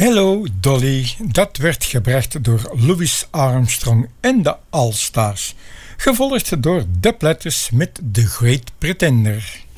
Hello Dolly, dat werd gebracht door Louis Armstrong en de All Stars, gevolgd door The Platters met The Great Pretender.